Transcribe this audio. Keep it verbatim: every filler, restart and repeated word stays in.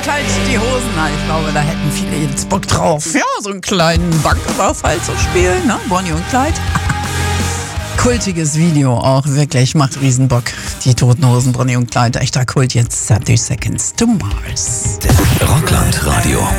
Kalt, die Hosen. Na, ich glaube, da hätten viele jetzt Bock drauf. Ja, so einen kleinen Banküberfall zu spielen, ne? Bonnie und Clyde. Kultiges Video auch, wirklich, macht riesen Bock. Die Toten Hosen, Bonnie und Clyde, echter Kult. Jetzt thirty Seconds to Mars. Rockland Radio.